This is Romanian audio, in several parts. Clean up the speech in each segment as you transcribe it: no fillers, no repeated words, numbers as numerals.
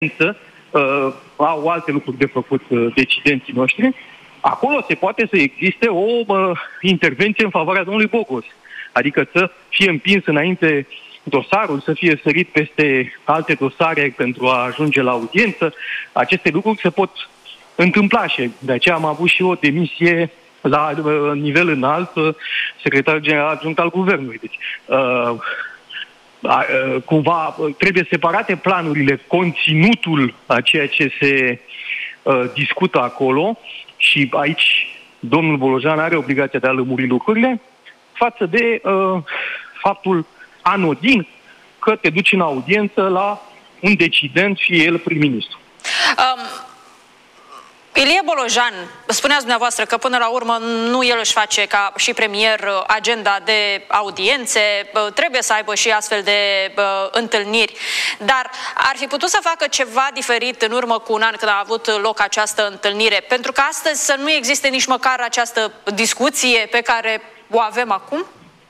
au alte lucruri de făcut decidenții noștri, acolo se poate să existe o intervenție în favoarea domnului Bogos. Adică să fie împins înainte dosarul, să fie sărit peste alte dosare pentru a ajunge la audiență. Aceste lucruri se pot întâmpla și de aceea am avut și o demisie la nivel înalt, secretar general adjunct al guvernului. Deci, cumva trebuie separate planurile, conținutul a ceea ce se discută acolo și aici domnul Bolojan are obligația de a lămuri lucrurile față de faptul anodin că te duci în audiență la un decident, fie el prim-ministru. Ilie Bolojan, spuneați dumneavoastră că până la urmă nu el își face ca și premier agenda de audiențe, trebuie să aibă și astfel de întâlniri, dar ar fi putut să facă ceva diferit în urmă cu un an când a avut loc această întâlnire, pentru că astăzi să nu existe nici măcar această discuție pe care o avem acum?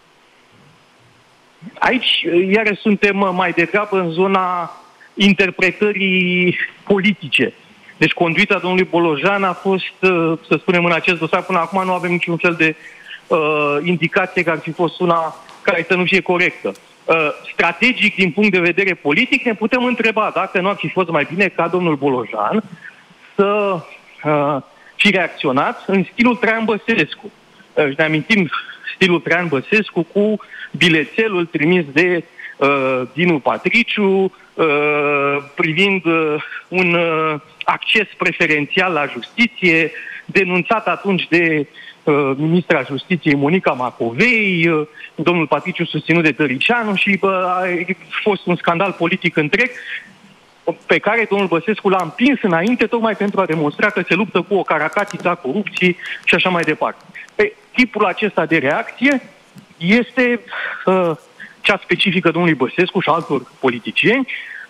Aici, iarăși, suntem mai degrabă în zona interpretării politice. Deci conduita domnului Bolojan a fost, să spunem, în acest dosar, până acum nu avem niciun fel de indicație că ar fi fost una care să nu fie corectă. Strategic, din punct de vedere politic, ne putem întreba dacă nu ar fi fost mai bine ca domnul Bolojan să fi reacționat în stilul Traian Băsescu. Și ne amintim stilul Traian Băsescu cu bilețelul trimis de Dinu Patriciu privind un acces preferențial la justiție, denunțat atunci de ministra Justiției Monica Macovei, domnul Patriciu susținut de Tăricianu și a fost un scandal politic întreg pe care domnul Băsescu l-a împins înainte tocmai pentru a demonstra că se luptă cu o caracatiță a corupției și așa mai departe. Tipul acesta de reacție este cea specifică domnului Băsescu și altor politicieni.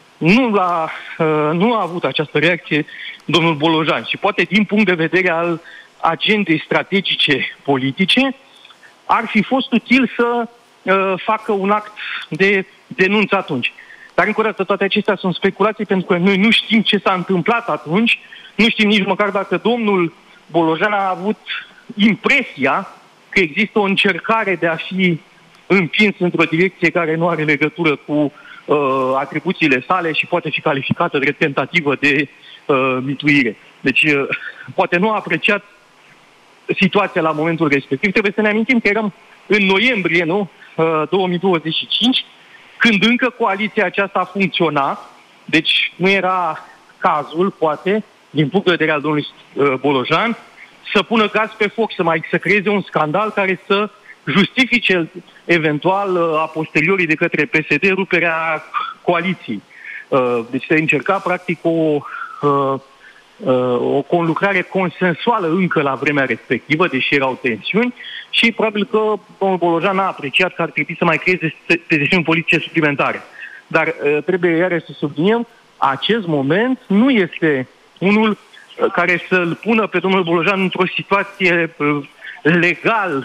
Nu a avut această reacție domnul Bolojan și poate din punct de vedere al agendei strategice politice ar fi fost util să facă un act de denunț atunci. Dar încă o dată toate acestea sunt speculații pentru că noi nu știm ce s-a întâmplat atunci, nu știm nici măcar dacă domnul Bolojan a avut impresia că există o încercare de a fi împins într-o direcție care nu are legătură cu atribuțiile sale și poate fi calificată de tentativă de mituire. Deci, poate nu a apreciat situația la momentul respectiv. Trebuie să ne amintim că eram în noiembrie, 2025, când încă coaliția aceasta funcționa, deci nu era cazul, poate, din punct de vedere al domnului Bolojan, să pună gaz pe foc, să creeze un scandal care să justifice eventual a posteriori de către PSD ruperea coaliției. Deci se încerca practic o conlucrare consensuală încă la vremea respectivă, deși erau tensiuni și probabil că domnul Bolojan a apreciat că ar trebui să mai creeze tensiuni politice suplimentare. Dar trebuie iarăși să subliniem, acest moment nu este unul care să-l pună pe domnul Bolojan într-o situație legal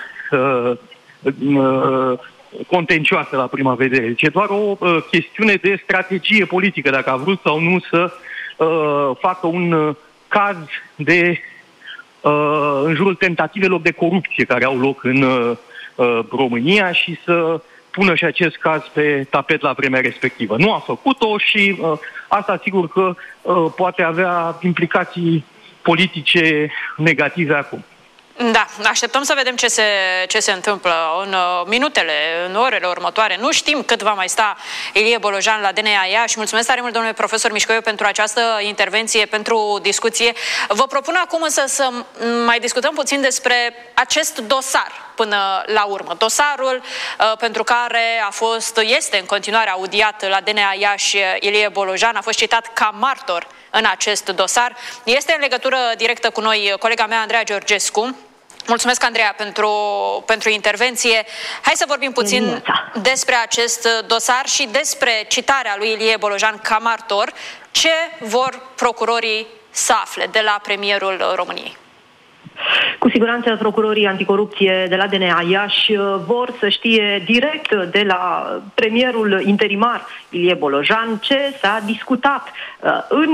contencioasă la prima vedere. Deci e doar o chestiune de strategie politică, dacă a vrut sau nu să facă un caz de în jurul tentativelor de corupție care au loc în România și să pună și acest caz pe tapet la vremea respectivă. Nu a făcut-o și asta sigur că poate avea implicații politice negative acum. Da, așteptăm să vedem ce se întâmplă în minutele, în orele următoare. Nu știm cât va mai sta Ilie Bolojan la DNA Iași. Mulțumesc tare mult, domnule profesor Mișcoiu, pentru această intervenție, pentru discuție. Vă propun acum să mai discutăm puțin despre acest dosar până la urmă. Dosarul pentru care este în continuare audiat la DNA Iași Ilie Bolojan, a fost citat ca martor în acest dosar. Este în legătură directă cu noi colega mea, Andreea Georgescu. Mulțumesc, Andreea, pentru intervenție. Hai să vorbim puțin despre acest dosar și despre citarea lui Ilie Bolojan ca martor. Ce vor procurorii să afle de la premierul României? Cu Cu siguranță procurorii anticorupție de la DNA Iași vor să știe direct de la premierul interimar Ilie Bolojan ce s-a discutat în